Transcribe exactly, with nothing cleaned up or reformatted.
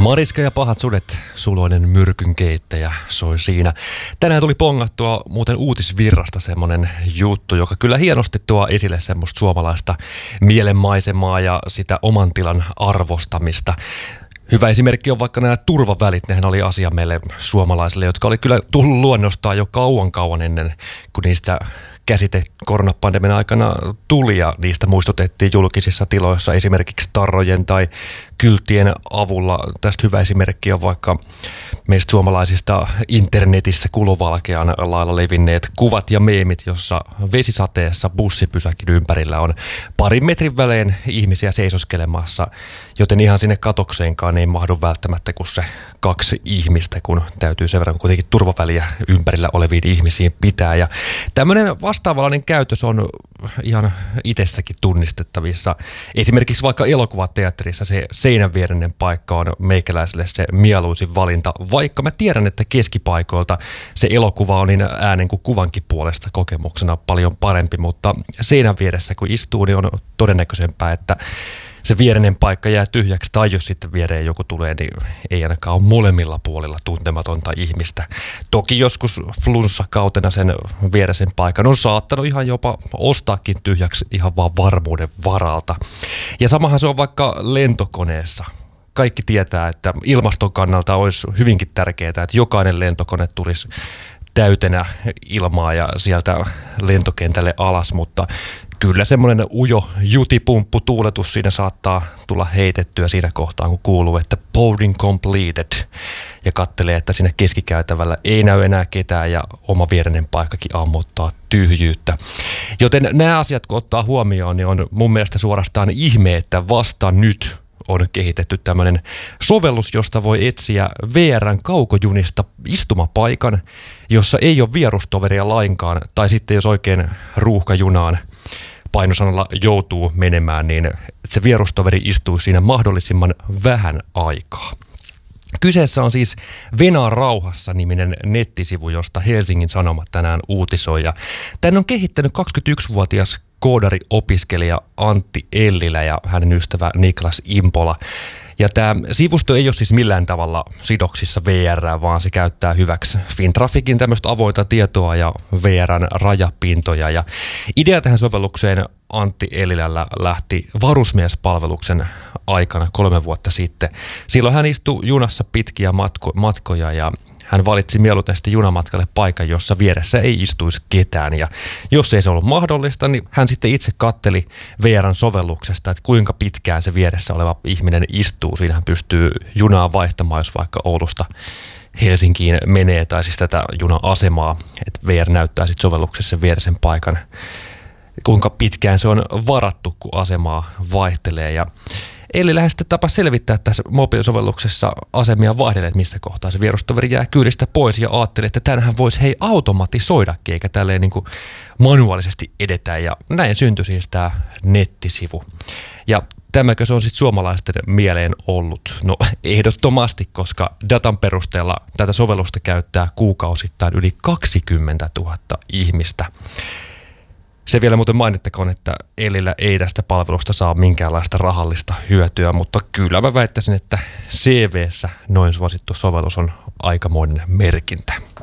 Mariska ja pahat sudet, suloinen myrkyn keittäjä soi siinä. Tänään tuli pongattua muuten uutisvirrasta semmonen juttu, joka kyllä hienosti tuo esille semmoista suomalaista mielenmaisemaa ja sitä oman tilan arvostamista. Hyvä esimerkki on vaikka nämä turvavälit. Nehän oli asia meille suomalaisille, jotka oli kyllä tullut luonnostaan jo kauan kauan ennen, kun niistä käsite koronapandemian aikana tuli ja niistä muistutettiin julkisissa tiloissa esimerkiksi tarrojen tai kylttien avulla. Tästä hyvä esimerkki on vaikka meistä suomalaisista internetissä kulovalkean lailla levinneet kuvat ja meemit, jossa vesisateessa bussipysäkin ympärillä on parin metrin välein ihmisiä seisoskelemassa, joten ihan sinne katokseenkaan ei mahdu välttämättä kuin se kaksi ihmistä, kun täytyy sen verran kuitenkin turvaväliä ympärillä oleviin ihmisiin pitää. Ja tämmöinen vastaavanlainen käytös on ihan itsessäkin tunnistettavissa. Esimerkiksi vaikka elokuvateatterissa se seinänviereinen paikka on meikäläiselle se mieluisin valinta, vaikka mä tiedän, että keskipaikoilta se elokuva on niin äänen kuin kuvankin puolesta kokemuksena paljon parempi, mutta seinän vieressä kun istuu, niin on todennäköisempää, että se viereinen paikka jää tyhjäksi, tai jos sitten viereen joku tulee, niin ei ainakaan ole molemmilla puolilla tuntematonta ihmistä. Toki joskus flunssakautena sen viereisen paikan on saattanut ihan jopa ostaakin tyhjäksi ihan vaan varmuuden varalta. Ja samahan se on vaikka lentokoneessa. Kaikki tietää, että ilmaston kannalta olisi hyvinkin tärkeää, että jokainen lentokone tulisi täytenä ilmaa ja sieltä lentokentälle alas, mutta kyllä semmoinen ujo jutipumppu tuuletus siinä saattaa tulla heitettyä siinä kohtaa, kun kuuluu, että boarding completed, ja katselee, että siinä keskikäytävällä ei näy enää ketään ja oma viereinen paikkakin ammuttaa tyhjyyttä. Joten nämä asiat, kun ottaa huomioon, niin on mun mielestä suorastaan ihme, että vasta nyt on kehitetty tämmöinen sovellus, josta voi etsiä V R:n kaukojunista istumapaikan, jossa ei ole vierustoveria lainkaan, tai sitten jos oikein ruuhkajunaan painosanalla joutuu menemään, niin se vierustoveri istuu siinä mahdollisimman vähän aikaa. Kyseessä on siis Venaa rauhassa-niminen nettisivu, josta Helsingin Sanomat tänään uutisoi. Ja tän on kehittänyt kaksikymmentäyksivuotias koodari-opiskelija Antti Ellilä ja hänen ystävä Niklas Impola. Ja tämä sivusto ei ole siis millään tavalla sidoksissa V R:ään, vaan se käyttää hyväksi Fintraficin tämmöistä avointa tietoa ja V R:n rajapintoja. Ja idea tähän sovellukseen Antti Ellilällä lähti varusmiespalveluksen aikana kolme vuotta sitten. Silloin hän istui junassa pitkiä matko- matkoja ja hän valitsi mieluiten sitten junamatkalle paikan, jossa vieressä ei istuisi ketään. Ja jos ei se ollut mahdollista, niin hän sitten itse katteli V R:n sovelluksesta, että kuinka pitkään se vieressä oleva ihminen istuu. Siinä hän pystyy junaa vaihtamaan, jos vaikka Oulusta Helsinkiin menee, tai siis tätä juna-asemaa, että V R näyttää sitten sovelluksessa sen vieresen paikan, kuinka pitkään se on varattu, kun asemaa vaihtelee. Ja Eli lähes sitten tapa selvittää tässä mobiilisovelluksessa asemia vaihdelee, että missä kohtaa se vierustoveri jää kyydistä pois, ja ajatteli, että tänhän voisi hei automatisoidakin, eikä tälleen niin kuin manuaalisesti edetä, ja näin syntyi siis tämä nettisivu. Ja tämäkö se on sitten suomalaisten mieleen ollut? No ehdottomasti, koska datan perusteella tätä sovellusta käyttää kuukausittain yli kaksikymmentätuhatta ihmistä. Se vielä muuten mainittakoon, että Ellillä ei tästä palvelusta saa minkäänlaista rahallista hyötyä, mutta kyllä mä väittäisin, että C V:ssä noin suosittu sovellus on aikamoinen merkintä.